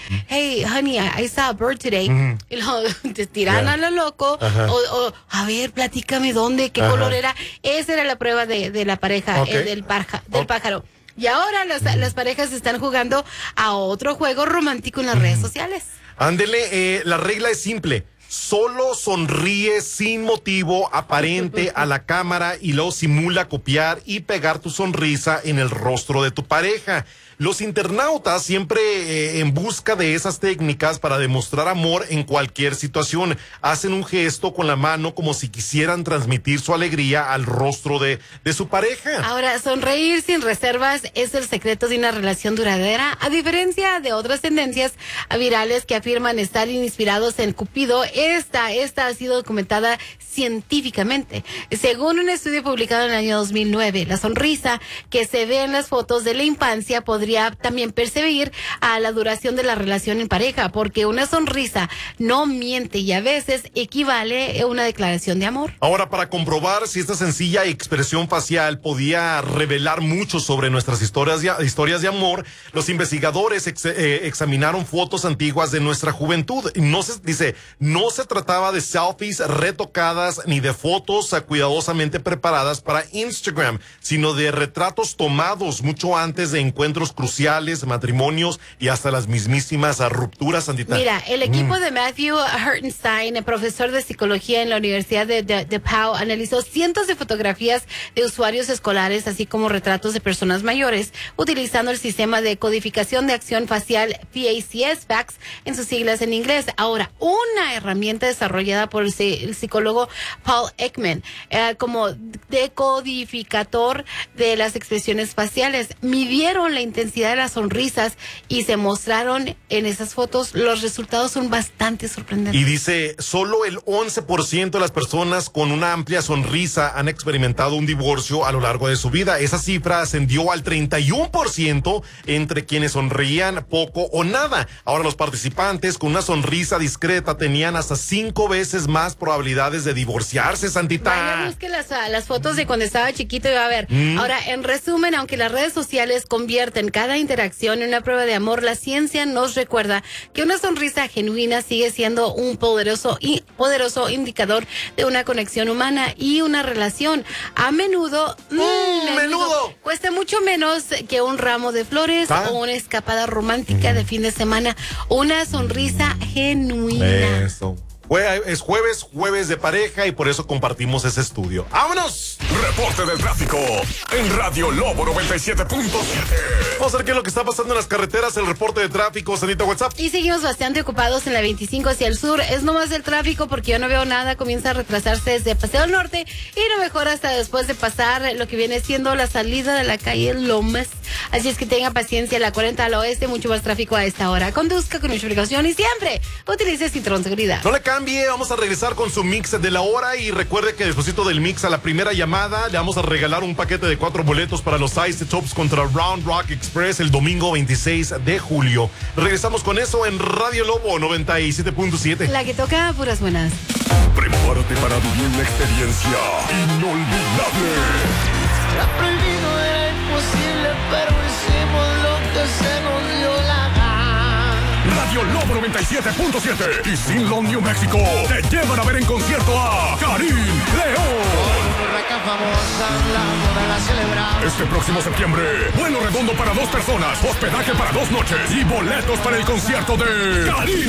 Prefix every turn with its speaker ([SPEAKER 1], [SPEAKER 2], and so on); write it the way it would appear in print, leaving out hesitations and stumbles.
[SPEAKER 1] hey, honey, I saw a bird today. Y luego te tiran a lo loco. O, a ver, platícame dónde, qué color era. Esa era la prueba de la pareja, del pájaro. Y ahora las parejas están jugando a otro juego romántico en las redes sociales.
[SPEAKER 2] Ándele, la regla es simple. Solo sonríe sin motivo aparente a la cámara y luego simula copiar y pegar tu sonrisa en el rostro de tu pareja. Los internautas siempre en busca de esas técnicas para demostrar amor en cualquier situación. Hacen un gesto con la mano como si quisieran transmitir su alegría al rostro de su pareja.
[SPEAKER 1] Ahora, sonreír sin reservas es el secreto de una relación duradera. A diferencia de otras tendencias virales que afirman estar inspirados en Cupido, esta ha sido documentada científicamente. Según un estudio publicado en el año 2009, la sonrisa que se ve en las fotos de la infancia podría también percibir a la duración de la relación en pareja, porque una sonrisa no miente y a veces equivale a una declaración de amor.
[SPEAKER 2] Ahora, para comprobar si esta sencilla expresión facial podía revelar mucho sobre nuestras historias de amor, los investigadores examinaron fotos antiguas de nuestra juventud. No se trataba de selfies retocadas ni de fotos cuidadosamente preparadas para Instagram, sino de retratos tomados mucho antes de encuentros cruciales, matrimonios y hasta las mismísimas rupturas, Sandita.
[SPEAKER 1] Mira, el equipo de Matthew Hertenstein, profesor de psicología en la Universidad de DePauw, analizó cientos de fotografías de usuarios escolares, así como retratos de personas mayores, utilizando el sistema de codificación de acción facial FACS en sus siglas en inglés. Ahora, una herramienta desarrollada por el psicólogo Paul Ekman como decodificador de las expresiones faciales. Midieron la intensidad de las sonrisas y se mostraron en esas fotos. Los resultados son bastante sorprendentes.
[SPEAKER 2] Y dice, solo el 11% de las personas con una amplia sonrisa han experimentado un divorcio a lo largo de su vida. Esa cifra ascendió al 31% entre quienes sonreían poco o nada. Ahora, los participantes con una sonrisa discreta tenían hasta 5 veces más probabilidades de divorciarse, Santita.
[SPEAKER 1] Vaya, busque las fotos de cuando estaba chiquito y va a ver. Ahora, en resumen, aunque las redes sociales convierten cada interacción en una prueba de amor, la ciencia nos recuerda que una sonrisa genuina sigue siendo un poderoso indicador de una conexión humana y una relación. A menudo, cuesta mucho menos que un ramo de flores o una escapada romántica de fin de semana. Una sonrisa genuina.
[SPEAKER 2] Eso. Es jueves de pareja y por eso compartimos ese estudio. ¡Vámonos!
[SPEAKER 3] Reporte del tráfico en Radio Lobo 97.7.
[SPEAKER 2] Vamos a ver qué es lo que está pasando en las carreteras, el reporte de tráfico, Sanita, WhatsApp.
[SPEAKER 1] Y seguimos bastante ocupados en la 25 hacia el sur. Es nomás el tráfico porque yo no veo nada. Comienza a retrasarse desde Paseo del Norte y no mejora hasta después de pasar lo que viene siendo la salida de la calle Lomas. Así es que tenga paciencia, la 40 al oeste, mucho más tráfico a esta hora. Conduzca con mucha precaución y siempre utilice cinturón de seguridad.
[SPEAKER 2] No le cambie, vamos a regresar con su mix de la hora y recuerde que despuésito del mix a la primera llamada le vamos a regalar un paquete de 4 boletos para los Ice Tops contra Round Rock Express el domingo 26 de julio. Regresamos con eso en Radio Lobo 97.7.
[SPEAKER 1] La que toca puras buenas.
[SPEAKER 3] Prepárate para vivir una experiencia inolvidable.
[SPEAKER 4] Era prohibido, era imposible, pero hicimos lo que se nos dio la gana.
[SPEAKER 3] Radio Lobo 97.7 y Sinlon, New Mexico te llevan a ver en concierto a Karim León. Este próximo septiembre, vuelo redondo para 2 personas, hospedaje para 2 noches y boletos para el concierto de Karim